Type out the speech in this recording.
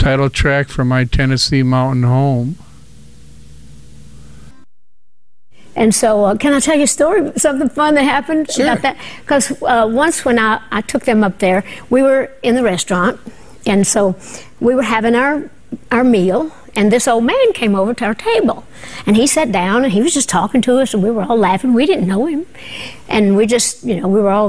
title track for my Tennessee Mountain home. And so, can I tell you a story, something fun that happened about that? Because once when I took them up there, we were in the restaurant, and so we were having our meal, and this old man came over to our table. And he sat down, and he was just talking to us, and we were all laughing. We didn't know him. And we just, we were all